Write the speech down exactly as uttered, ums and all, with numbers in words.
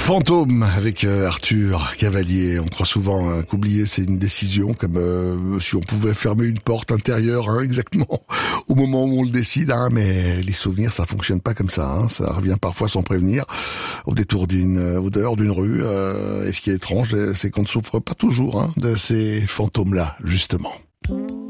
Fantôme avec euh, Arthur Cavalier. On croit souvent hein, qu'oublier c'est une décision, comme euh, si on pouvait fermer une porte intérieure hein, exactement au moment où on le décide. Hein, mais les souvenirs, ça fonctionne pas comme ça. Hein, ça revient parfois sans prévenir, au détour d'une, au dehors d'une rue. Euh, et ce qui est étrange, c'est qu'on ne souffre pas toujours hein, de ces fantômes-là, justement.